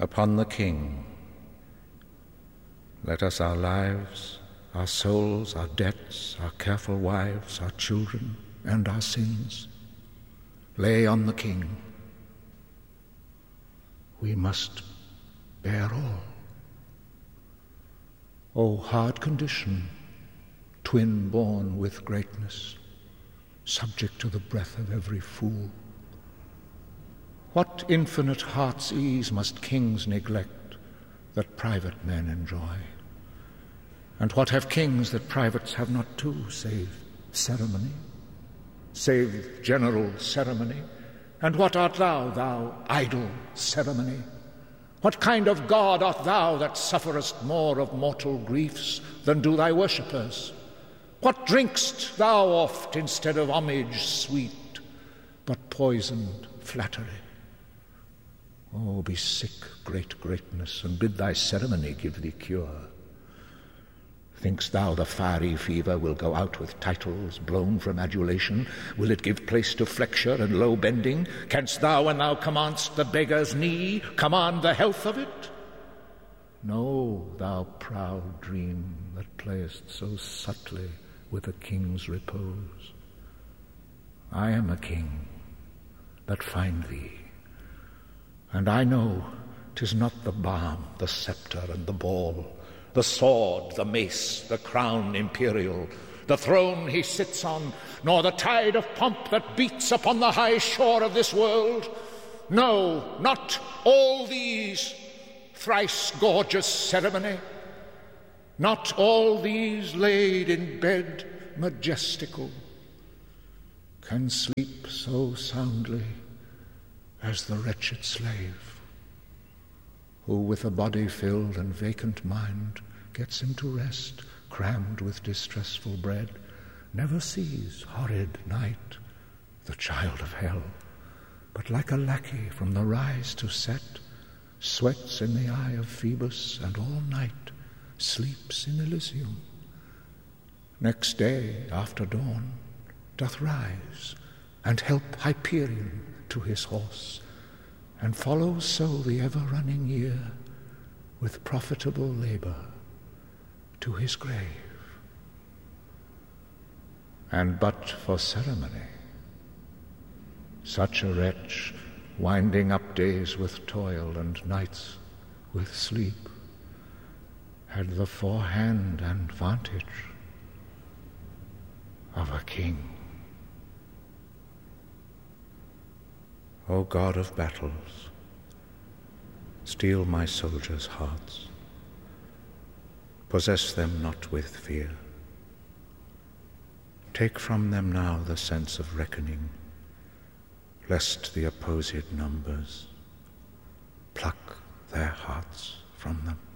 upon the King. Let us our lives, our souls, our debts, our careful wives, our children, and our sins lay on the King. We must bear all. O hard condition, twin-born with greatness, subject to the breath of every fool. What infinite heart's ease must kings neglect that private men enjoy? And what have kings that privates have not too, save ceremony, save general ceremony? And what art thou, thou idle ceremony? What kind of God art thou that sufferest more of mortal griefs than do thy worshippers? What drink'st thou oft instead of homage sweet, but poisoned flattery? Oh, be sick, great greatness, and bid thy ceremony give thee cure. Think'st thou the fiery fever will go out with titles blown from adulation? Will it give place to flexure and low bending? Canst thou, when thou command'st the beggar's knee, command the health of it? No, thou proud dream that playest so subtly with a king's repose. I am a king that find thee, and I know 'tis not the balm, the sceptre and the ball, the sword, the mace, the crown imperial, the throne he sits on, nor the tide of pomp that beats upon the high shore of this world. No, not all these thrice gorgeous ceremony, not all these laid in bed majestical, can sleep so soundly as the wretched slave, who with a body filled and vacant mind gets into rest, crammed with distressful bread, never sees horrid night, the child of hell, but like a lackey from the rise to set, sweats in the eye of Phoebus, and all night sleeps in Elysium. Next day, after dawn, doth rise, and help Hyperion to his horse, and follows so the ever-running year with profitable labor to his grave. And but for ceremony, such a wretch, winding up days with toil and nights with sleep, had the forehand and vantage of a king. O God of battles, steel my soldiers' hearts, possess them not with fear. Take from them now the sense of reckoning, lest the opposed numbers pluck their hearts from them.